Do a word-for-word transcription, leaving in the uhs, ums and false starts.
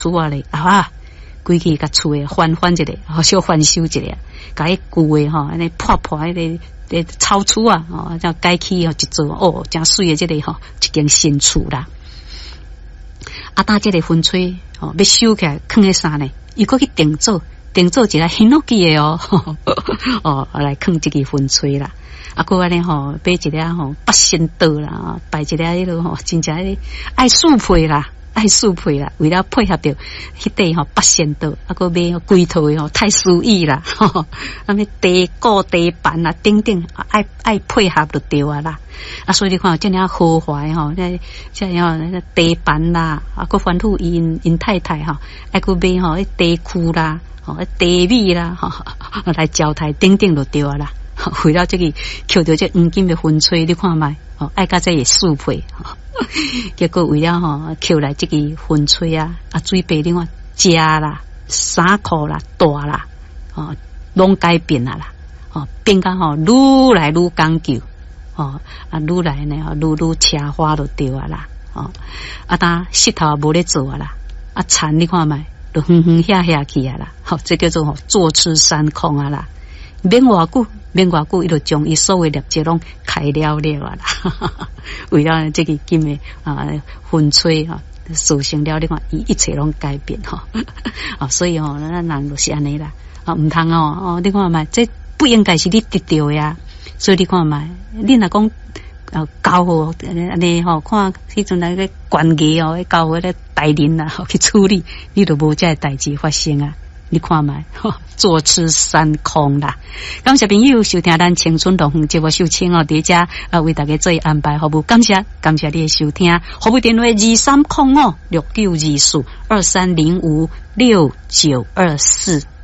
厝啊咧啊，规气甲厝诶翻翻一下，吼小翻修一下，甲迄旧诶吼安尼破破迄个诶草厝啊，吼叫改起吼一座哦，真水诶，即个吼一间新厝啦。啊，搭即个风吹哦，要收起来放喺啥呢？伊搁去定做，定做一个很落去诶哦，哦来放即个风吹啦。啊，搁安尼吼，买一个吼八仙刀啦，摆一个迄落吼，真正迄爱素配啦。爱素配啦，为了配合着迄块吼八仙刀，啊，搁买规套诶吼太师椅啦，吼，啊咩地固地板啊，等等，爱爱配合就对啊啦。啊，所以你看这样豪华诶吼，那这样那地板啦，啊，搁吩咐因因太太吼，爱搁买吼迄地库啦，吼地米啦，吼来交台等等就对啊啦。为了这个扣着这黄金的风吹，你看卖，哦，爱甲这个速配，吼。结果为了吼扣来这个风吹啊，啊水杯另外食啦、衫裤啦、大啦，哦，拢改变啦啦，哦，变甲吼愈来愈讲究，哦，啊愈来呢吼愈愈车花就对啊啦，哦，啊当石头无咧做啊啦，啊田你看卖，就远远下下去啊啦，吼，这叫做吼坐吃山空啊啦，免偌久。免偌久，伊就将伊所有业绩拢开了了啊啦！为了这个金的啊风吹哈，造成了你看，伊一切拢改变哈啊！所以哦，咱人就是安尼啦啊，唔通哦哦，你看嘛，这不应该是你得到呀。所以你看嘛，你若讲啊交互安尼吼，看迄阵那个关系哦，交互咧代人啦去处理，你都无这代志发生啊！你看卖，坐吃山空啦！感谢朋友收听咱青春动园节目秀清哦，伫遮啊为大家做安排服务，感谢感谢你的收听，服务电话二三零五六九二四二三零五六九二四。